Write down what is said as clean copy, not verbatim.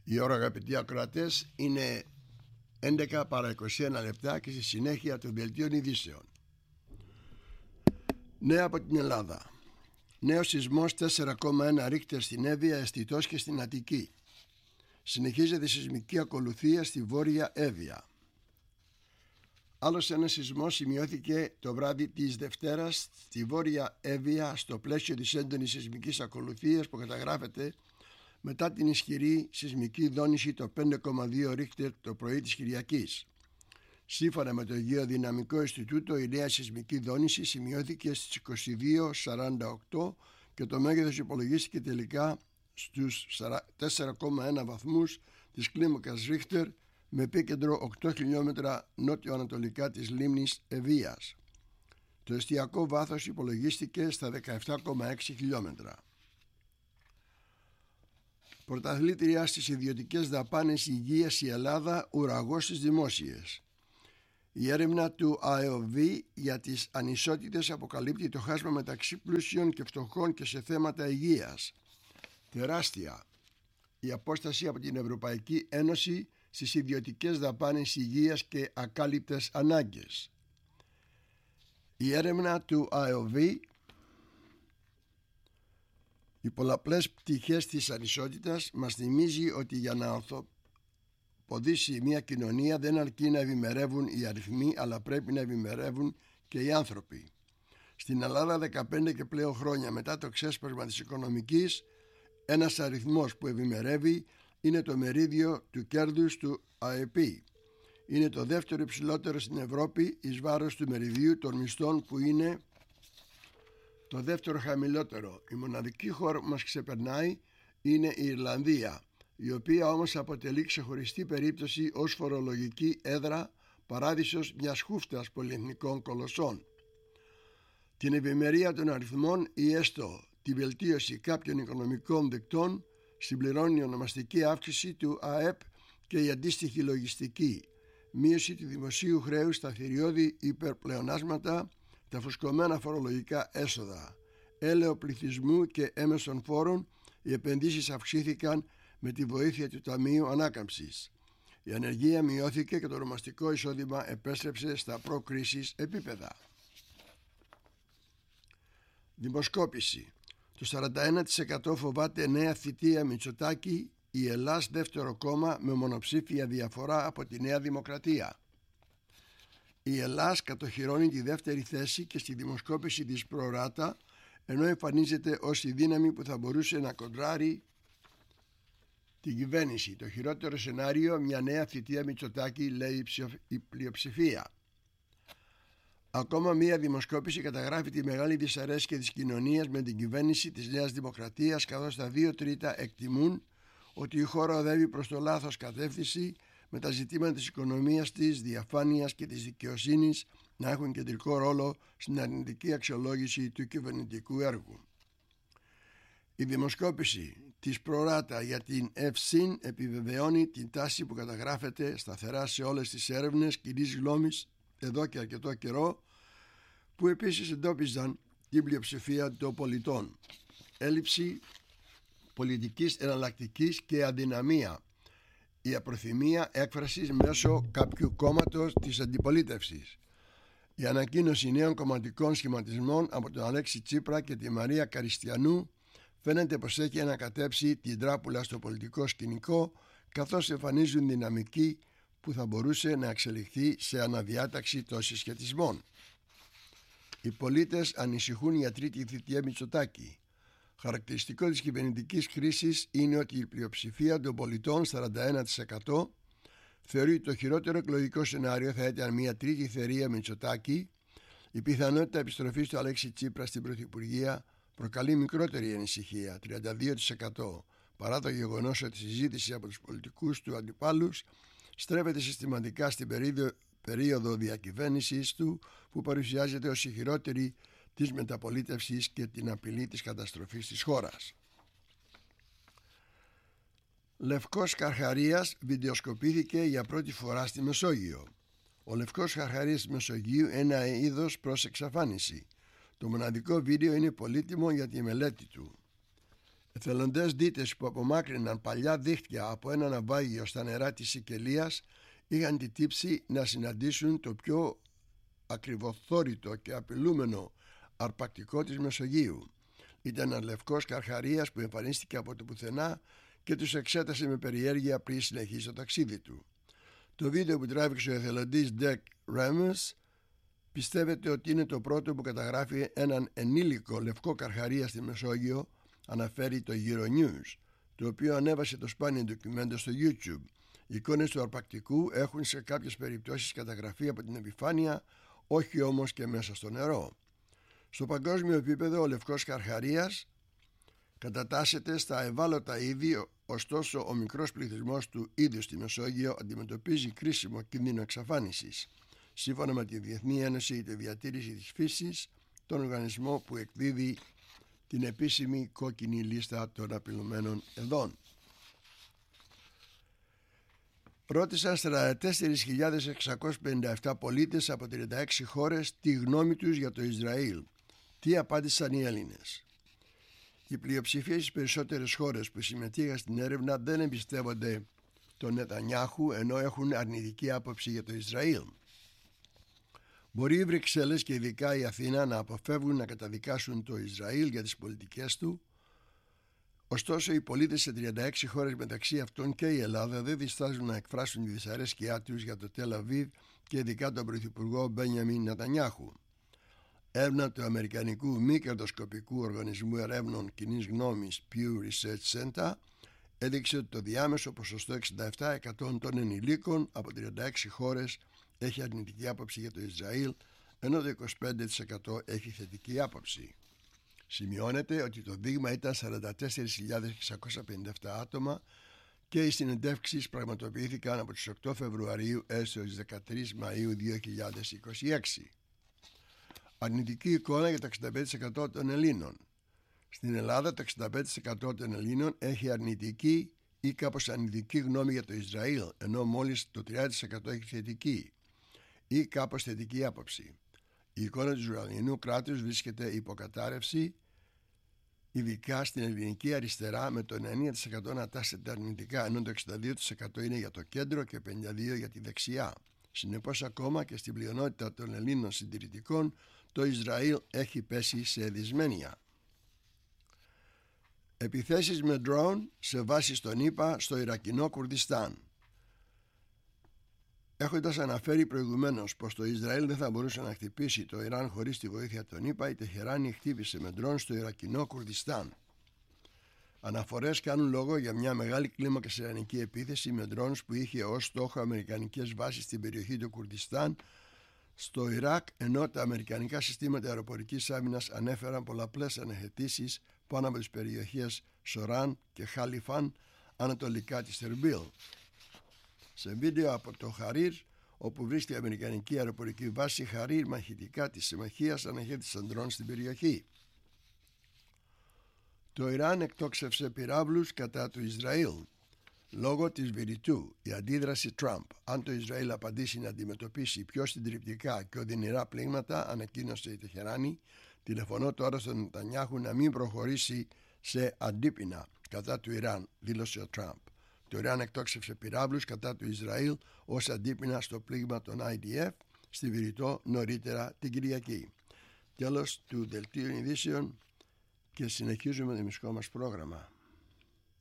Η ώρα, αγαπητοί ακροατές, είναι 11 παρά 21 λεπτά και στη συνέχεια των δελτίων ειδήσεων. Νέα από την Ελλάδα. Νέος σεισμός 4,1 ρίχτερ στην Εύβοια, αισθητός και στην Αττική. Συνεχίζεται η σεισμική ακολουθία στη Βόρεια Εύβοια. Άλλος ένας σεισμός σημειώθηκε το βράδυ της Δευτέρας στη Βόρεια Εύβοια στο πλαίσιο της έντονης σεισμικής ακολουθίας που καταγράφεται μετά την ισχυρή σεισμική δόνηση το 5,2 ρίχτερ το πρωί της Κυριακής. Σύμφωνα με το Γεωδυναμικό Ινστιτούτο, η νέα σεισμική δόνηση σημειώθηκε στις 22:48 και το μέγεθος υπολογίστηκε τελικά στους 4,1 βαθμούς της κλίμακας Ρίχτερ με επίκεντρο 8 χιλιόμετρα νότιο-ανατολικά της λίμνης Ευβοίας. Το εστιακό βάθος υπολογίστηκε στα 17,6 χιλιόμετρα. Πρωταθλήτρια στις ιδιωτικές δαπάνες υγείας η Ελλάδα, ουραγός στις δημόσιες. Η έρευνα του ΑΕΟΒ για τις ανισότητες αποκαλύπτει το χάσμα μεταξύ πλούσιων και φτωχών και σε θέματα υγείας. Τεράστια η απόσταση από την Ευρωπαϊκή Ένωση στις ιδιωτικές δαπάνες υγείας και ακάλυπτες ανάγκες. Η έρευνα του ΑΕΟΒ, οι πολλαπλές πτυχές της ανισότητας, μας θυμίζει ότι για να ορθοποδήσει μια κοινωνία δεν αρκεί να ευημερεύουν οι αριθμοί, αλλά πρέπει να ευημερεύουν και οι άνθρωποι. Στην Ελλάδα 15 και πλέον χρόνια μετά το ξέσπασμα της οικονομικής, ένας αριθμός που ευημερεύει είναι το μερίδιο του κέρδους του ΑΕΠ. Είναι το δεύτερο υψηλότερο στην Ευρώπη εις βάρος του μεριδίου των μισθών που είναι το δεύτερο χαμηλότερο. Η μοναδική χώρα που μας ξεπερνάει είναι η Ιρλανδία, η οποία όμως αποτελεί ξεχωριστή περίπτωση ως φορολογική έδρα, παράδεισος μιας χούφτας πολυεθνικών κολοσσών. Την ευημερία των αριθμών ή έστω τη βελτίωση κάποιων οικονομικών δεκτών συμπληρώνει η ονομαστική αύξηση του ΑΕΠ και η αντίστοιχη λογιστική, μείωση του δημοσίου χρέους στα θηριώδη υπερπλεονάσματα, τα φουσκωμένα φορολογικά έσοδα, έλεο πληθυσμού και έμεσων φόρων. Οι επενδύσεις αυξήθηκαν με τη βοήθεια του Ταμείου Ανάκαμψης. Η ανεργία μειώθηκε και το ονομαστικό εισόδημα επέστρεψε στα προ-κρίσης επίπεδα. Δημοσκόπηση. Το 41% φοβάται νέα θητεία Μητσοτάκη, η Ελλάς δεύτερο κόμμα με μονοψήφια διαφορά από τη Νέα Δημοκρατία. Η Ελλάς κατοχυρώνει τη δεύτερη θέση και στη δημοσκόπηση της Προράτα, ενώ εμφανίζεται ως η δύναμη που θα μπορούσε να κοντράρει την κυβέρνηση. Το χειρότερο σενάριο, μια νέα θητεία Μητσοτάκη, λέει η πλειοψηφία. Ακόμα μία δημοσκόπηση καταγράφει τη μεγάλη δυσαρέσκεια της κοινωνίας με την κυβέρνηση της Νέας Δημοκρατίας, καθώς τα 2/3 εκτιμούν ότι η χώρα οδεύει προς το λάθος κατεύθυνση, με τα ζητήματα της οικονομίας, της διαφάνειας και της δικαιοσύνης να έχουν κεντρικό ρόλο στην αρνητική αξιολόγηση του κυβερνητικού έργου. Η δημοσκόπηση της Προράτα για την ΕΦΣΥΝ επιβεβαιώνει την τάση που καταγράφεται σταθερά σε όλες τις έρευνες κοινής γνώμης εδώ και αρκετό καιρό, που επίσης εντόπιζαν την πλειοψηφία των πολιτών. Έλλειψη πολιτικής εναλλακτικής και αδυναμία, η απροθυμία έκφρασης μέσω κάποιου κόμματος της αντιπολίτευσης. Η ανακοίνωση νέων κομματικών σχηματισμών από τον Αλέξη Τσίπρα και τη Μαρία Καριστιανού φαίνεται πως έχει ανακατέψει την τράπουλα στο πολιτικό σκηνικό, καθώς εμφανίζουν δυναμική που θα μπορούσε να εξελιχθεί σε αναδιάταξη των συσχετισμών. Οι πολίτες ανησυχούν για τρίτη θητεία Μητσοτάκη. Χαρακτηριστικό της κυβερνητικής κρίσης είναι ότι η πλειοψηφία των πολιτών, 41%, θεωρεί ότι το χειρότερο εκλογικό σενάριο θα ήταν μια τρίτη θητεία Μητσοτάκη. Η πιθανότητα επιστροφής του Αλέξη Τσίπρα στην Πρωθυπουργία προκαλεί μικρότερη ανησυχία, 32%, παρά το γεγονός ότι η συζήτηση από τους πολιτικούς του αντιπάλους στρέφεται συστηματικά στην περίοδο διακυβέρνησης του, που παρουσιάζεται ως η χειρότερη της μεταπολίτευσης και την απειλή της καταστροφής της χώρας. Λευκός Καρχαρίας βιντεοσκοπήθηκε για πρώτη φορά στη Μεσόγειο. Ο Λευκός Καρχαρίας της Μεσογείου, ένα είδος προς εξαφάνιση. Το μοναδικό βίντεο είναι πολύτιμο για τη μελέτη του. Εθελοντές δίτες που απομάκρυναν παλιά δίχτυα από ένα ναυάγιο στα νερά της Σικελίας είχαν τη τύψη να συναντήσουν το πιο ακριβοθόρητο και απειλούμενο αρπακτικό της Μεσογείου. Ήταν ένας λευκός καρχαρίας που εμφανίστηκε από το πουθενά και τους εξέτασε με περιέργεια πριν συνεχίσει το ταξίδι του. Το βίντεο που τράβηξε ο εθελοντής Dick Ramos πιστεύετε ότι είναι το πρώτο που καταγράφει έναν ενήλικο λευκό καρχαρία στη Μεσόγειο, αναφέρει το Euronews, το οποίο ανέβασε το σπάνιο ντοκιμέντο στο YouTube. Οι εικόνες του αρπακτικού έχουν σε κάποιες περιπτώσεις καταγραφεί από την επιφάνεια, όχι όμως και μέσα στο νερό. Στο παγκόσμιο επίπεδο ο λευκός καρχαρίας κατατάσσεται στα ευάλωτα είδη, ωστόσο ο μικρός πληθυσμός του είδους στη Μεσόγειο αντιμετωπίζει κρίσιμο κίνδυνο εξαφάνισης, σύμφωνα με τη Διεθνή Ένωση για τη Διατήρηση της Φύσης, τον οργανισμό που εκδίδει την επίσημη κόκκινη λίστα των απειλουμένων ειδών. Ρώτησαν 44.657 πολίτες από 36 χώρες τη γνώμη τους για το Ισραήλ. Τι απάντησαν οι Έλληνες? Η πλειοψηφία στις περισσότερες χώρες που συμμετείχαν στην έρευνα δεν εμπιστεύονται τον Νετανιάχου, ενώ έχουν αρνητική άποψη για το Ισραήλ. Μπορεί οι Βρυξέλλες και ειδικά η Αθήνα να αποφεύγουν να καταδικάσουν το Ισραήλ για τις πολιτικές του, ωστόσο οι πολίτες σε 36 χώρες, μεταξύ αυτών και η Ελλάδα, δεν διστάζουν να εκφράσουν τη δυσαρέσκειά τους για το Τελ Αβίβ και ειδικά τον Πρωθυπουργό Μπένιαμιν Νετανιάχου. Έρευνα του Αμερικανικού μη κερδοσκοπικού οργανισμού ερεύνων κοινής γνώμης Pew Research Center έδειξε ότι το διάμεσο ποσοστό 67% των ενηλίκων από 36 χώρες έχει αρνητική άποψη για το Ισραήλ, ενώ το 25% έχει θετική άποψη. Σημειώνεται ότι το δείγμα ήταν 44.657 άτομα και οι συνεντεύξεις πραγματοποιήθηκαν από τις 8 Φεβρουαρίου έως τις 13 Μαΐου 2026. Αρνητική εικόνα για το 65% των Ελλήνων. Στην Ελλάδα το 65% των Ελλήνων έχει αρνητική ή κάπως αρνητική γνώμη για το Ισραήλ, ενώ μόλις το 30% έχει θετική ή κάπως θετική άποψη. Η εικόνα του Ισραηλινού κράτους βρίσκεται υποκατάρρευση, ειδικά στην ελληνική αριστερά, με το 90% να τάσσεται αρνητικά, ενώ το 62% είναι για το κέντρο και 52% για τη δεξιά. Συνεπώς, ακόμα και στην πλειονότητα των Ελλήνων συντηρητικών, το Ισραήλ έχει πέσει σε δυσμένεια. Επιθέσεις με drone σε βάσεις των ΗΠΑ στο Ιρακινό Κουρδιστάν. Έχοντας αναφέρει προηγουμένως πως το Ισραήλ δεν θα μπορούσε να χτυπήσει το Ιράν χωρίς τη βοήθεια των ΗΠΑ, η Τεχεράνη χτύπησε με ντρόν στο Ιρακινό Κουρδιστάν. Αναφορές κάνουν λόγο για μια μεγάλη κλίμακα ιρανική επίθεση με ντρόν που είχε ως στόχο αμερικανικές βάσεις στην περιοχή του Κουρδιστάν στο Ιράκ, ενώ τα αμερικανικά συστήματα αεροπορικής άμυνας ανέφεραν πολλαπλές αναχαιτήσεις πάνω από τις περιοχές Σοράν και Χάλιφαν ανατολικά της Ερμπίλ. Σε βίντεο από το Χαρίρ, όπου βρίσκεται η αμερικανική αεροπορική βάση Χαρίρ, μαχητικά της συμμαχίας αναχέτησαν ντρόν στην περιοχή. Το Ιράν εκτόξευσε πυράβλους κατά του Ισραήλ λόγω της Βηρητού. Η αντίδραση Τραμπ. Αν το Ισραήλ απαντήσει να αντιμετωπίσει πιο συντριπτικά και οδυνηρά πλήγματα, ανακοίνωσε η Τεχεράνη, τηλεφωνώ τώρα στον Νετανιάχου να μην προχωρήσει σε αντίπεινα κατά του Ιράν, δήλωσε ο Τραμπ. Το Ιράν εκτόξευσε πυράβλους κατά του Ισραήλ ως αντίπεινα στο πλήγμα των IDF στη Βηρητό νωρίτερα την Κυριακή. Τέλος του δελτίου ειδήσεων και συνεχίζουμε το μουσικό μας πρόγραμμα.